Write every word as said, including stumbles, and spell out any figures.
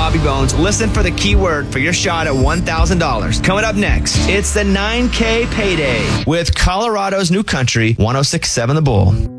Bobby Bones. Listen for the keyword for your shot at one thousand dollars. Coming up next, it's the nine K payday with Colorado's New Country, one oh six point seven The Bull.